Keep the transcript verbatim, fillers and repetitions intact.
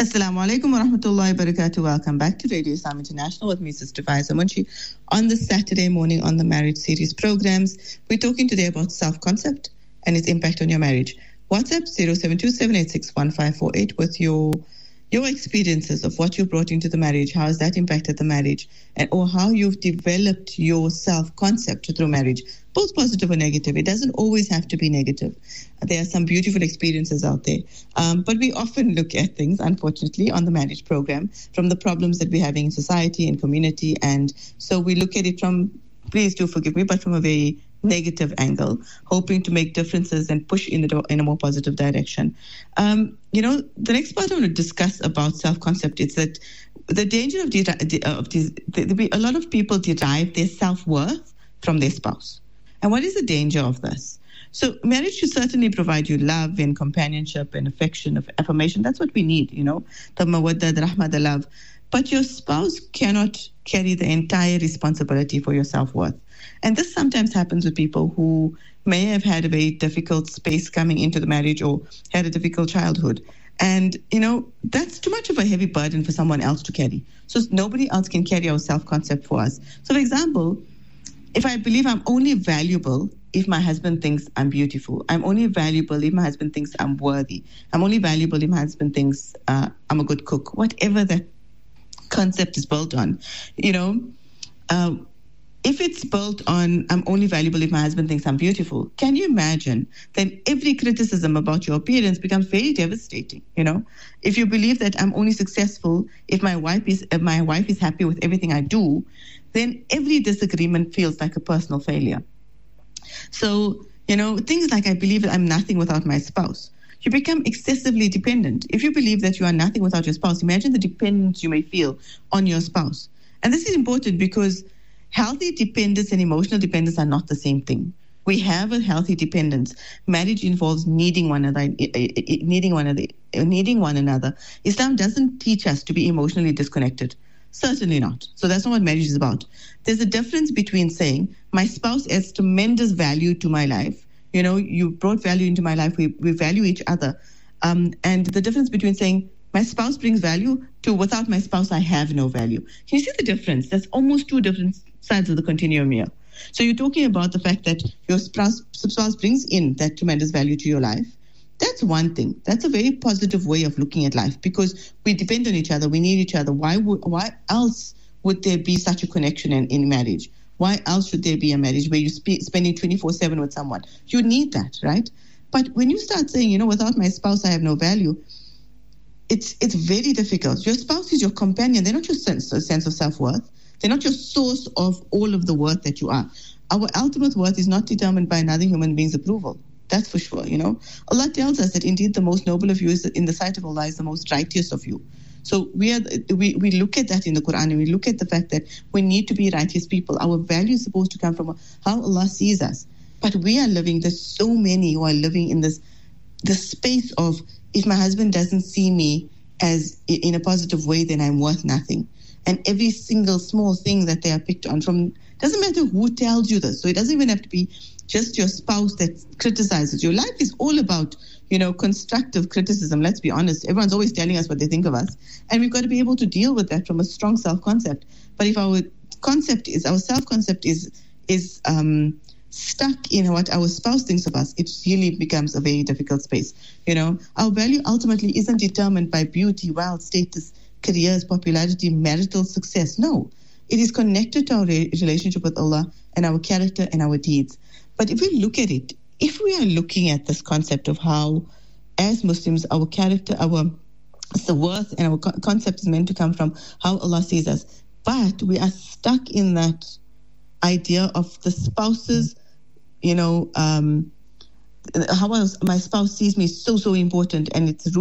Assalamu alaikum wa rahmatullahi wa barakatuh. Welcome back to Radio Islam International with me, Sister Faiza Munshi. On this Saturday morning on the Marriage Series programs, we're talking today about self-concept and its impact on your marriage. WhatsApp zero seven two seven eight six one five four eight with your your experiences of what you brought into the marriage, how has that impacted the marriage, and or how you've developed your self-concept through marriage, both positive or negative. It doesn't always have to be negative. There are some beautiful experiences out there. Um, but we often look at things, unfortunately, on the marriage program from the problems that we're having in society and community. And so we look at it from, please do forgive me, but from a very negative angle, hoping to make differences and push in the in a more positive direction. Um, you know, the next part I want to discuss about self-concept is that the danger of, de- of de- de- a lot of people derive their self-worth from their spouse. And what is the danger of this? So marriage should certainly provide you love and companionship and affection, of affirmation. That's what we need, you know, the mawadda, the rahmah, the love. But your spouse cannot carry the entire responsibility for your self-worth. And this sometimes happens with people who may have had a very difficult space coming into the marriage or had a difficult childhood. And, you know, that's too much of a heavy burden for someone else to carry. So nobody else can carry our self-concept for us. So, for example, if I believe I'm only valuable if my husband thinks I'm beautiful, I'm only valuable if my husband thinks I'm worthy, I'm only valuable if my husband thinks uh, I'm a good cook, whatever that concept is built on, you know, uh, if it's built on I'm only valuable if my husband thinks I'm beautiful, can you imagine then every criticism about your appearance becomes very devastating, you know? If you believe that I'm only successful if my wife is if my wife is happy with everything I do, then every disagreement feels like a personal failure. So, you know, things like I believe that I'm nothing without my spouse. You become excessively dependent. If you believe that you are nothing without your spouse, imagine the dependence you may feel on your spouse. And this is important because healthy dependence and emotional dependence are not the same thing. We have a healthy dependence. Marriage involves needing one another, needing one another, needing one another. Islam doesn't teach us to be emotionally disconnected. Certainly not. So that's not what marriage is about. There's a difference between saying, my spouse adds tremendous value to my life. You know, you brought value into my life. We, we value each other. Um, and the difference between saying, my spouse brings value to without my spouse, I have no value. Can you see the difference? That's almost two different sides of the continuum here. So you're talking about the fact that your spouse, spouse brings in that tremendous value to your life. That's one thing. That's a very positive way of looking at life because we depend on each other. We need each other. Why would, why else would there be such a connection in, in marriage? Why else should there be a marriage where you're sp- spending twenty-four seven with someone? You need that, right? But when you start saying, you know, without my spouse, I have no value, it's it's very difficult. Your spouse is your companion. They're not your sense, sense of self-worth. They're not your source of all of the worth that you are. Our ultimate worth is not determined by another human being's approval. That's for sure, you know. Allah tells us that indeed the most noble of you is in the sight of Allah is the most righteous of you. So we are we, we look at that in the Quran and we look at the fact that we need to be righteous people. Our value is supposed to come from how Allah sees us. But we are living, there's so many who are living in this the space of if my husband doesn't see me as in a positive way, then I'm worth nothing. And every single small thing that they are picked on from, doesn't matter who tells you this. So it doesn't even have to be just your spouse that criticizes you. Life is all about, you know, constructive criticism. Let's be honest. Everyone's always telling us what they think of us. And we've got to be able to deal with that from a strong self-concept. But if our concept is, our self-concept is, is um, stuck in what our spouse thinks of us, it really becomes a very difficult space. You know, our value ultimately isn't determined by beauty, wealth, status, careers, popularity, marital success. No, it is connected to our re- relationship with Allah and our character and our deeds. But if we look at it, if we are looking at this concept of how, as Muslims, our character, our the worth and our co- concept is meant to come from how Allah sees us, but we are stuck in that idea of the spouse's, you know, um, how else my spouse sees me is so, so important and it's